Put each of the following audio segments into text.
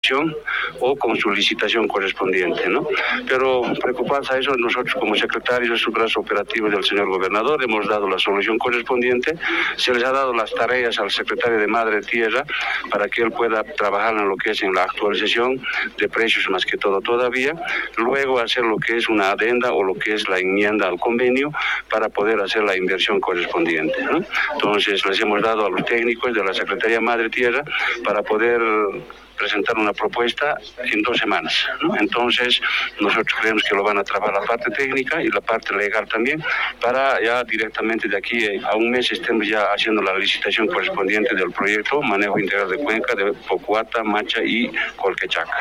adjudicación o con su licitación correspondiente, ¿no? Pero preocupados a eso, nosotros como secretarios de su brazo operativo del señor gobernador hemos dado la solución correspondiente, se les ha dado las tareas al secretario de Madre Tierra para que él pueda trabajar en lo que es en la actualización de precios más que todo todavía, luego hacer lo que es una adenda o lo que es la enmienda al convenio para poder hacer la inversión correspondiente, ¿no? Entonces les hemos dado a los técnicos de la Secretaría Madre Tierra para poder presentar una propuesta en 2 semanas, ¿no? Entonces nosotros creemos que lo van a trabajar la parte técnica y la parte legal también, para ya directamente de aquí a un mes estemos ya haciendo la licitación correspondiente del proyecto Manejo Integral de Cuenca de Pocuata, Macha y Colquechaca.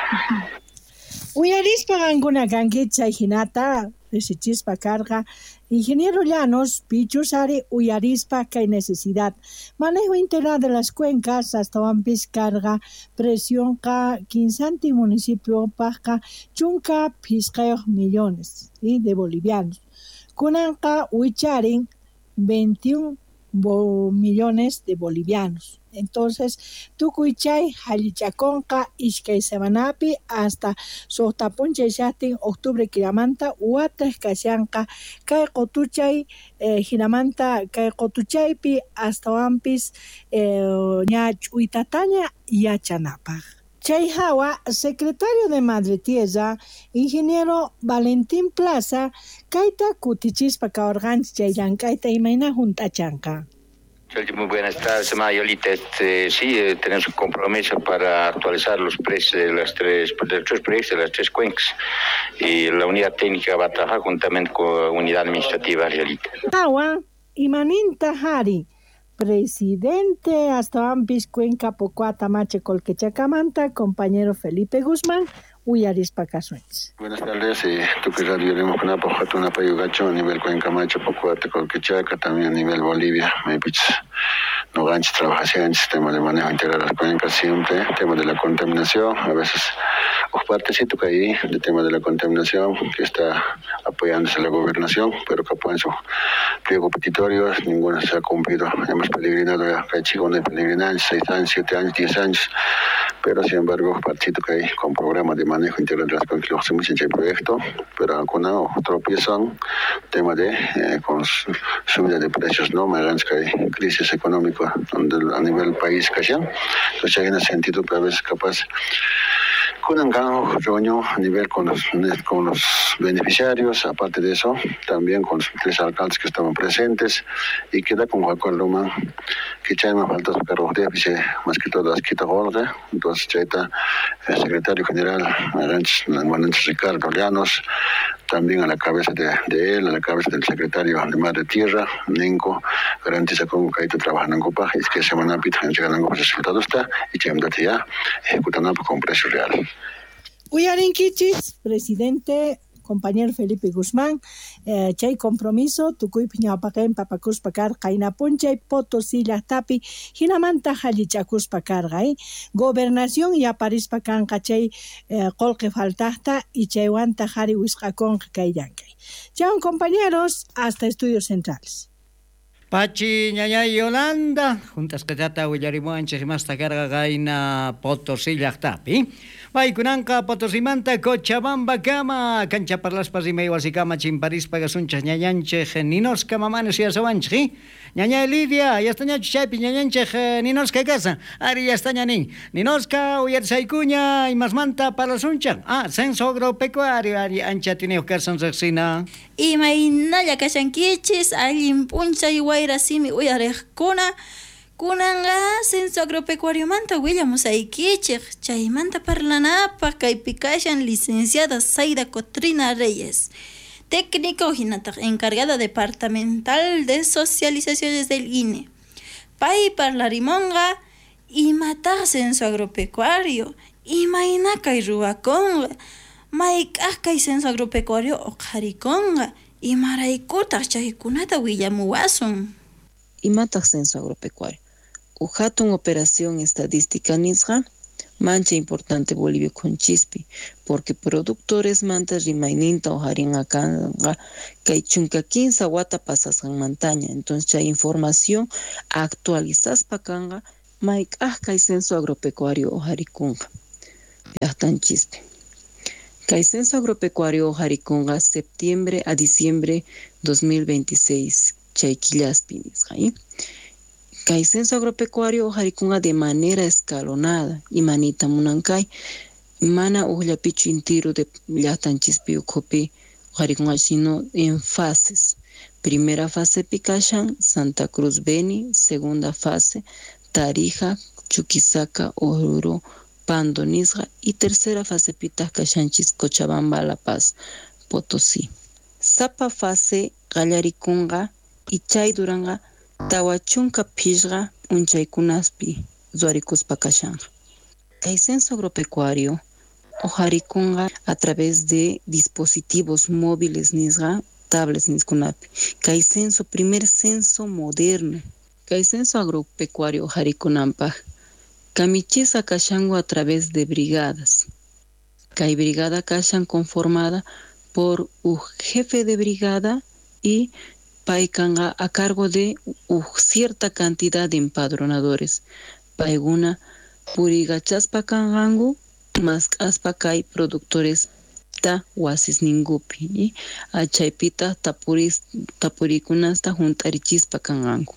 Uyarispa Ganguna Gangi Chayhinata, Risichispa Carga, Ingeniero Llanos, Pichusari, Uyarispa que hay necesidad. Manejo integral de las cuencas hasta Wampis Carga, presión ka Quinsanti municipio Paja, Chunca, Piscayo millones, ¿sí?, de bolivianos. Kunanka Huicharin, 21 millones de bolivianos. Entonces, Tucuichay, Jalichaconca, Ishkay Semanapi, hasta Sotapunche Yatin, octubre Kiramanta, Huatres Kashanka, Kai Cotuchay, Giramanta, Kai Cotuchaypi, hasta Wampis, Ñach Uitataña, Yachanapa. Chayhawa, secretario de Madre Tierra, ingeniero Valentín Plaza, Kaita Kutichispa Kaorganch Chaylankaita Imaina Juntachanka. Muy buenas tardes, Mayolita. Sí, tenemos un compromiso para actualizar los precios de los tres proyectos de las 3 cuencas. Y la unidad técnica va a trabajar juntamente con la unidad administrativa, Mayolita. Tawa, Imaninta Hari, presidente hasta Ampis Cuenca Pocuata Mache Colquechacamanta, compañero Felipe Guzmán, Uyarispa Casuenz. Buenas tardes, tú que radio le hemos conocido una payugacho a nivel Cuenca Mache Pocuata Colquechaca, también a nivel Bolivia, no ganches trabajaciones, tema de manejo integral de las cuencas siempre, tema de la contaminación, a veces partecito que hay del tema de la contaminación que está apoyándose la gobernación, pero que apoyan su pliego petitorio, ninguna se ha cumplido. Hemos peregrinado ya, que hay chicos de peregrinar 6 años, 7 años, 10 años, pero sin embargo, partecito que hay con programas de manejo integral de las cuencas, lo hacemos en el proyecto, pero alguna tropiezan, tema de con subida de precios, ¿no? Más que hay crisis económica a nivel país que ya, entonces en ese sentido, pues a veces capaz con un reunión a nivel con los beneficiarios, aparte de eso, también con los 3 alcaldes que estaban presentes, y queda con Juan Loma, que ya me falta su cargo de déficit, más que todo las quita gorda, entonces ya está el secretario general, Ricardo Llanos, también a la cabeza de él, a la cabeza del secretario de Madre Tierra, Nenco, garantiza como que hay que trabajar en Copa, y que semana pita llegan a los resultados está, y que ya ejecutando con precio real. Uyarinkichis, presidente, compañero Felipe Guzmán, chay compromiso, tukuy piñapaken papakuspa karqa inapunchay Potosí llaqtapi hinamanta hallichakuspa karqa, gobernación y aparispa kanqa chay qolqi faltaqta y chaywanta qhari wisq'akunqa kayllankay. Chao compañeros, hasta Estudios Centrales. Pachi ñañay Yolanda, juntas que trata Willarimuanches más tacarga gaina Potosí llaqtapi. Vaikunanka Potosimanta Cochabamba Kama, cancha parlaspas y meio así cama chimparispa gasunchas ñañanche ninosca mamanes y asawanchi. Ñaña Lidia, ya está ñachuchapi ñañanche ninosca casa. Ari ya está ñanin. Ninosca uyarsaikuña y más manta para la suncha. Censo agropecuario ari ancha tiene carson sexina. Y mainalla kashankichis allin puncha y guaira simi uyarejkuna. Kunanga censo agropecuario manta Williams Aikichik, chaymanta parlanapa kaipikashan licenciada Zaida Cotrina Reyes, técnico hinata encargada departamental de socializaciones del INE. Pai parlarimonga y mata censo agropecuario y mainaka y ruaconga, maikaka y censo agropecuario okhariconga y maraikuta chaykunata Willamuwasun. Y mata censo agropecuario. Ujatun operación estadística nisga, mancha importante Bolivia con chispi, porque productores mantas rimaininta o harin acá, que chunca 15 guata pasas en montaña, entonces hay información actualizas pacanga, maik y censo agropecuario o haricunga. llaqtanchispi. Kay censo agropecuario harikunqa septiembre a diciembre 2026 chay killaspi nisqay. Kay censo agropecuario harikunqa de manera escalonada imanita munankay mana uqllapichu intiru de llaqtanchispi ukhupi harikunqa sino en fases. Primera fase Picashan, Santa Cruz Beni, segunda fase Tarija, Chuquisaca, Oruro, Pando, Nisqa y tercera fase Pitas Cachanchis, Cochabamba, La Paz, Potosí. Sapa fase Gallarikunga y Chay Duranga, Tawachunca Pishga, Unchaykunaspi, Zuarikuspa Cachanga. Kay censo agropecuario, Ojarikunga a través de dispositivos móviles Nisqa, tablets niskunapi. Kay censo, primer censo moderno. Kay censo agropecuario harikunanpaj. Kamichisa kashango a través de brigadas. Kay brigada kashan conformada por un jefe de brigada y paikanga a cargo de cierta cantidad de empadronadores. Paiguna purigachaspa kangangu más aspa kay productores ta wasis ningupi achaypita tapurikunasta juntarichispa kanganku.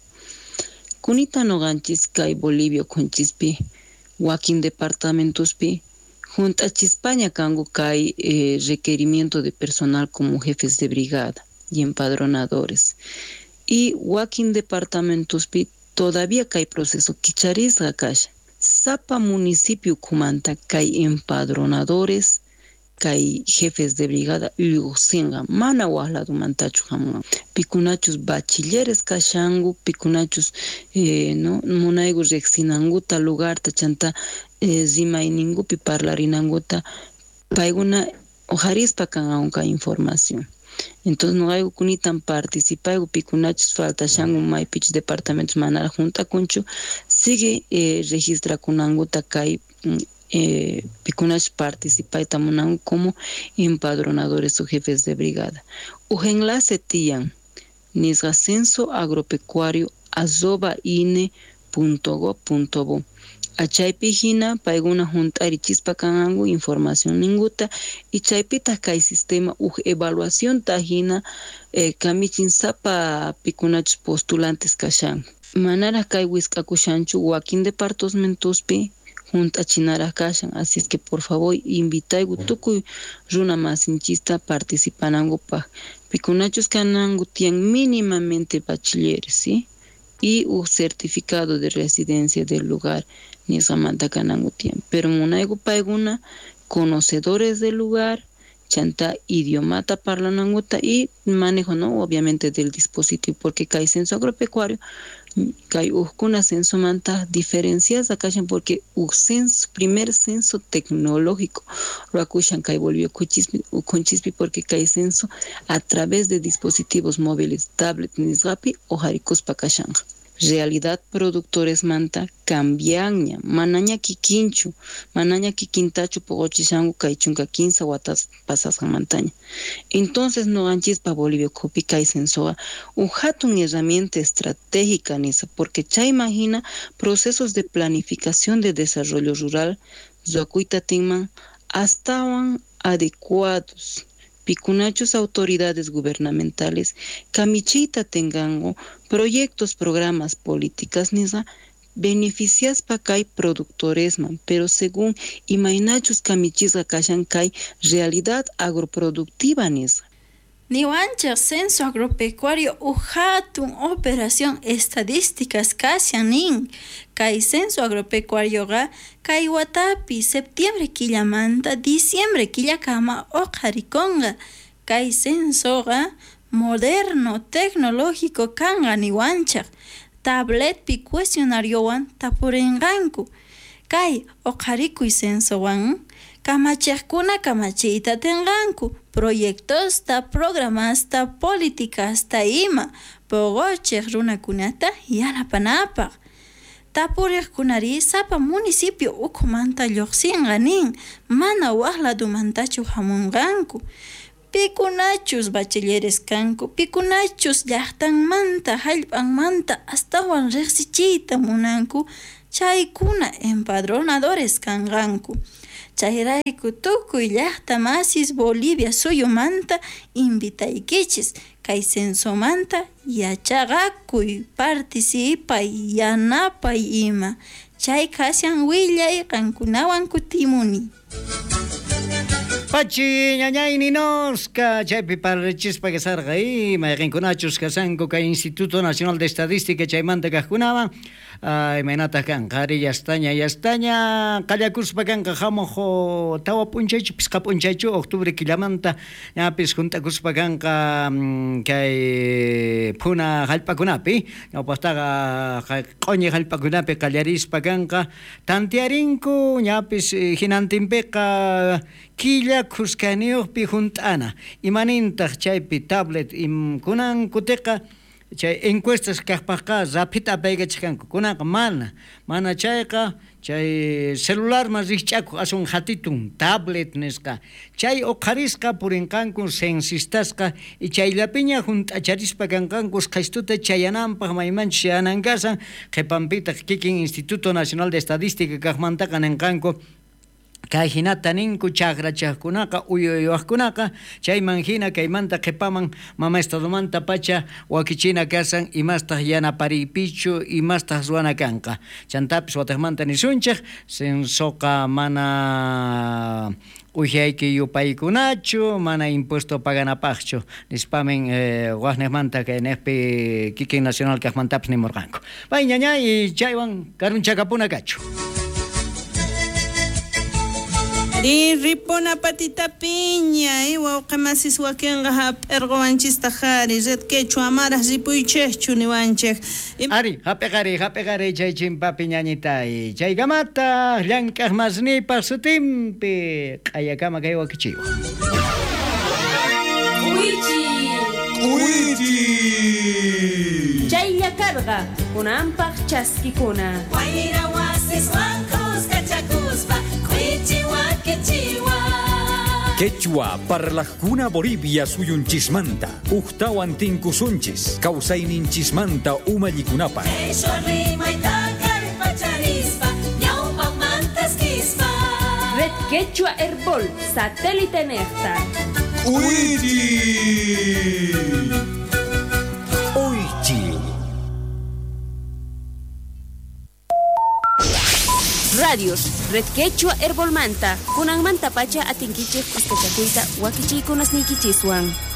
Kunita noganchis kay Bolivia konchispi wakin departamentospi juntachispaña kangu kay requerimiento de personal como jefes de brigada y empadronadores. Y wakin departamentospi todavía kay proceso kicharisqa kasha. Sapa municipio kumanta kay empadronadores kay jefes de brigada lluqsinqa mana waqladu mantachu hamun. Pikunachus bachilleres kashangu, pikunachus munaygu riqsinanguta lugarta chanta rimayningupi parlarinanguta payguna ojarispa kanqa información. Entonces no kunitan participaygu pikunachus faltashangu maypich departamentos manara junta kunchu sigue registrakunanguta kay pikunach participayta munan como empadronadores o jefes de brigada. Ujenlace tiyan nisqa censo agropecuario @ine.go.bo. Achaypi hina payguna juntarichispa kanangu información ninguta y chaypita kay sistema evaluación tajina kamichin sapa pikunachus postulantes kashan. Manara kay wiskakushanchu wakin departamentospi junta chinara kashan, así es que por favor invitaygu tukuy runa masinchista participanangu pa pikunachus kanangu tiyan mínimamente bachilleres, ¿sí? Y un certificado de residencia del lugar nisqa manta kanangu tiyan, pero munaygu payguna conocedores del lugar chanta idiomata parlananguta y manejo obviamente del dispositivo, porque kay censo agropecuario kay ujkuna censo manta diferencias akashan porque primer censo tecnológico ruakushan kay Bolivia konchispi porque kay censo a través de dispositivos móviles tablet nisqapi ojarikuspa kashan. Realidad productores manta cambiaña manaña kikinchu manaña kikintachu pogochishangu kay chunka 15 watas pasasqa mantaña. Entonces no anchispa Bolivia kopi kay censoa un hatun herramienta estratégica nisa porque chay imagina procesos de planificación de desarrollo rural zuakuita tinman estaban adecuados. Pikunachos autoridades gubernamentales kamichita tengango proyectos, programas, políticas nisa beneficias pa kay productores man, pero según imainachos kamichisqa kashan kay realidad agroproductiva nisa. Niwanchaq censo agropecuario hatun operación estadísticas kashan nin. Kay censo agropecuarioqa kay watapi septiembre killamanta diciembre killakama oqharikunqa. Kay censoqa moderno tecnológico kanqa niwanchaq. Tabletpi cuestionariowan tapurinqanku. Kay oqharikuy censowan kamachiqkuna kamachiyta tinqanku. Proyectosta, programasta, políticasta ima pogochiq runakunata yanapanapaq. Tapuriqkunari sapa municipio ukhumanta lluqsinqa nin mana waqladumantachu hamunqanku. Pikunachus bachilleres kanku, pikunachus llaqtanmanta hallp'anmanta astawan riqsichiyta munanku chaykuna empadronadores kanqanku. chayrayku tukuy llaqta masis Bolivia suyumanta invitaykichis kay censomanta yachaqakuy participay yanapay ima chay kashan willay qankunawan kutimuni. Pachi ñañay ninosca chaypi parlechispa kasarqa mayqinkunachus kasanku kay Instituto Nacional de Estadística chaymanta kaqkunawan imaynata kanqa ari yastaña qallakuspa kanqa hamuq tawa p'unchaychu pisqa p'unchaychu octubre killamanta ñapis juntakuspa kanqa kay puna hallp'akunapi ñawpaqtaqa q'uñi hallp'akunapi qallarispa kanqa tantiarinku ñapis hinantinpiqa killa kuskaniyuqpi junt'ana imanintaq chaypi tablet kunan kutiqa chay encuestas kaqpaqa rapita apaygachkanku kunaqa mana chayqa chay celular mas riqch'akuq asun hatitun tablet nisqa chay uqarisqa purinqanku censistasqa y chayllapiña junt'acharispa kanqankus qhistuta chayananpaq maymanchis yanankasan qhipanpitaq kikin Instituto Nacional de Estadística kaqmantaqa ninqanku kay hinata ninku chakrachaqkunaqa uyuyuqkunaqa chayman hina kaymanta qhipaman mama estadumanta pacha wakichina kasan imastaq yanapariypichu imastaq ruwana kanqa chantapis wataqmanta nisunchik censoqa mana ujiayki yupaykunachu mana impuesto paganapaqchu nispamen waqniqmanta kay niqpi kikin nacional kaqmantapas nimurqanku pay ñañay chaywan karunchakapuna kachu. Ripona patita piña, wawqamasis wakinqa hap'irquwanchista qhari, red quechua amaras ripuychejchu niwanchej. Ari, hap'iqari chay chimpapi ñañitay, chay gamata llank'aq masnipaq sutinpi q'ayakama kay wakichiwa. Uichi chay llakarqa kunanpaq chaskikuna wayra wasis wankos kachakuspa Quechua parlaqkuna Bolivia suyunchismanta uqtawan tinkusunchis kawsayninchismanta umallikunapa Red Quechua Herbol satélite Nectar Oichi Radios Red Quechua Herbolmanta kunanmanta pacha atinkichik kuskachakuyta wakichikunas nikichiswan